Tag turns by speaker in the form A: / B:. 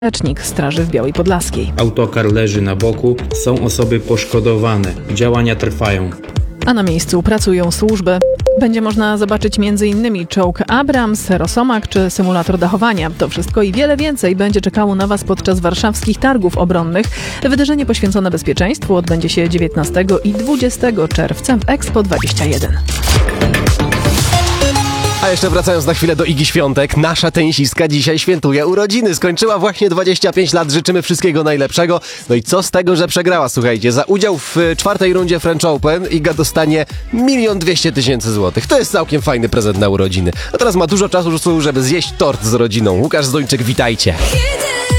A: Rzecznik Straży w Białej Podlaskiej.
B: Autokar leży na boku, są osoby poszkodowane. Działania trwają.
A: A na miejscu pracują służby. Będzie można zobaczyć m.in. czołg Abrams, Rosomak czy symulator dachowania. To wszystko i wiele więcej będzie czekało na Was podczas warszawskich targów obronnych. Wydarzenie poświęcone bezpieczeństwu odbędzie się 19 i 20 czerwca w Expo 21.
C: A jeszcze wracając na chwilę do Igi Świątek, nasza tenisistka dzisiaj świętuje urodziny. Skończyła właśnie 25 lat, życzymy wszystkiego najlepszego. No i co z tego, że przegrała? Słuchajcie, za udział w czwartej rundzie French Open Iga dostanie 1 200 000 złotych. To jest całkiem fajny prezent na urodziny. A teraz ma dużo czasu, żeby zjeść tort z rodziną. Łukasz Zdończyk, witajcie.